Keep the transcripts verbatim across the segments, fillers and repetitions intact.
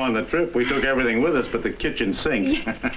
on the trip. We took everything with us but the kitchen sink. uh,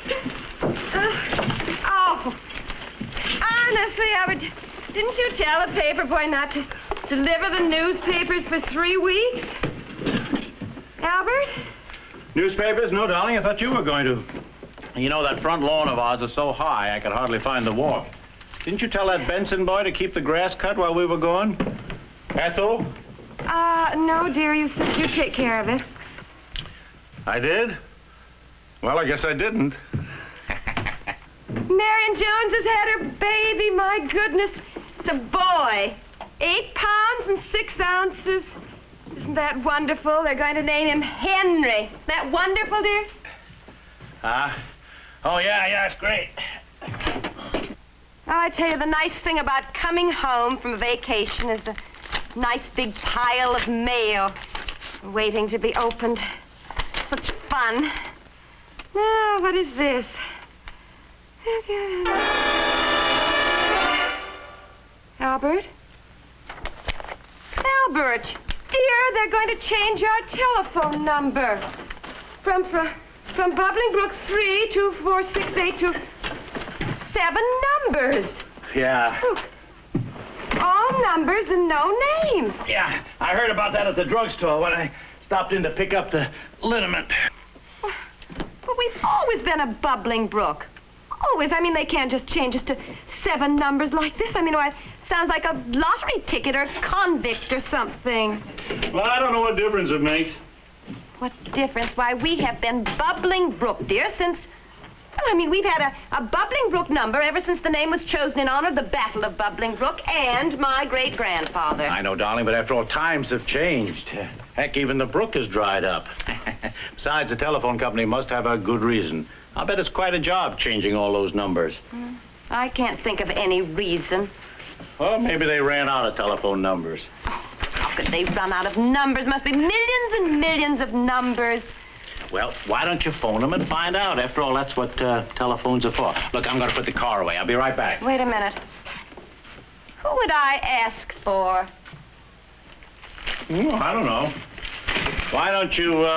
oh, honestly, Albert, didn't you tell the paper boy not to deliver the newspapers for three weeks? Albert? Newspapers? No, darling, I thought you were going to. You know, that front lawn of ours is so high, I could hardly find the walk. Didn't you tell that Benson boy to keep the grass cut while we were gone? Ethel? Uh, no, dear, you said you'd take care of it. I did? Well, I guess I didn't. Marion Jones has had her baby, my goodness. It's a boy. Eight pounds and six ounces. Isn't that wonderful? They're going to name him Henry. Isn't that wonderful, dear? Ah? Uh, oh, yeah, yeah, it's great. Oh, I tell you, the nice thing about coming home from a vacation is the nice big pile of mail waiting to be opened. Such fun. Now, what is this? Albert? Albert! Dear, they're going to change our telephone number. From, from, from Bubbling Brook three two four six eight to seven numbers. Yeah. Look. All numbers and no name. Yeah, I heard about that at the drugstore when I stopped in to pick up the liniment. Well, but we've always been a Bubbling Brook. Always. I mean, they can't just change us to seven numbers like this. I mean, why, it sounds like a lottery ticket or convict or something. Well, I don't know what difference it makes. What difference? Why, we have been Bubbling Brook, dear, since... Well, I mean, we've had a, a Bubbling Brook number ever since the name was chosen in honor of the Battle of Bubbling Brook and my great-grandfather. I know, darling, but after all, times have changed. Heck, even the brook has dried up. Besides, the telephone company must have a good reason. I'll bet it's quite a job changing all those numbers. Mm, I can't think of any reason. Well, maybe they ran out of telephone numbers. Oh, how could they run out of numbers? Must be millions and millions of numbers. Well, why don't you phone them and find out? After all, that's what uh, telephones are for. Look, I'm going to put the car away. I'll be right back. Wait a minute. Who would I ask for? Oh, I don't know. Why don't you, uh...